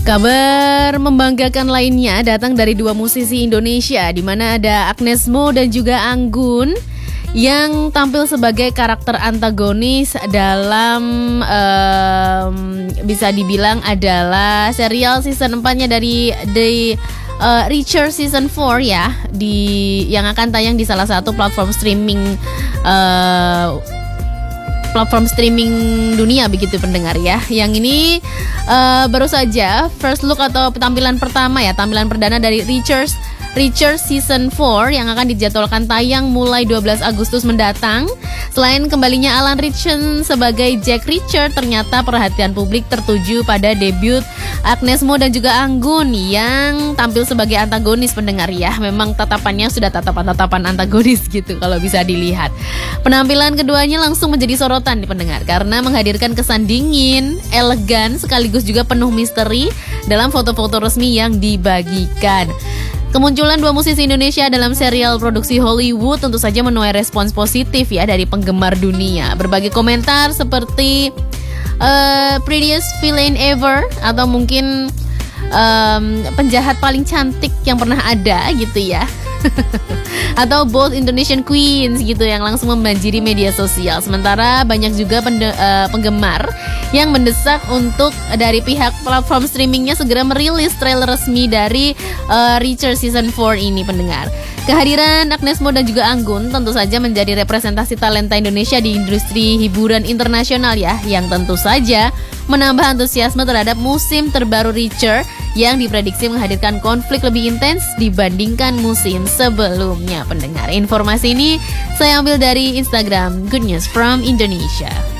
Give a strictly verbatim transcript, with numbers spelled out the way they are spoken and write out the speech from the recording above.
Kabar membanggakan lainnya datang dari dua musisi Indonesia, di mana ada Agnes Mo dan juga Anggun yang tampil sebagai karakter antagonis dalam um, bisa dibilang adalah serial season empat-nya dari The uh, Reacher season four ya, di yang akan tayang di salah satu platform streaming uh, platform streaming dunia begitu pendengar ya. Yang ini uh, baru saja first look atau tampilan pertama ya, tampilan perdana dari Reachers Reacher Season four yang akan dijadwalkan tayang mulai dua belas Agustus mendatang. Selain kembalinya Alan Ritchson sebagai Jack Reacher, ternyata perhatian publik tertuju pada debut Agnes Mo dan juga Anggun yang tampil sebagai antagonis pendengar ya. Memang tatapannya sudah tatapan-tatapan antagonis gitu kalau bisa dilihat. Penampilan keduanya langsung menjadi sorotan di pendengar karena menghadirkan kesan dingin, elegan, sekaligus juga penuh misteri dalam foto-foto resmi yang dibagikan. Kemunculan dua musisi Indonesia dalam serial produksi Hollywood tentu saja menuai respons positif ya dari penggemar dunia. Berbagai komentar seperti uh, prettiest villain ever atau mungkin um, penjahat paling cantik yang pernah ada gitu ya. Atau both Indonesian Queens gitu yang langsung membanjiri media sosial. Sementara banyak juga pende- uh, penggemar yang mendesak untuk dari pihak platform streamingnya segera merilis trailer resmi dari uh, Reacher Season four ini pendengar. Kehadiran Agnes Mo dan juga Anggun tentu saja menjadi representasi talenta Indonesia di industri hiburan internasional ya, yang tentu saja menambah antusiasme terhadap musim terbaru Reacher yang diprediksi menghadirkan konflik lebih intens dibandingkan musim sebelumnya pendengar. Informasi ini saya ambil dari Instagram Good News from Indonesia.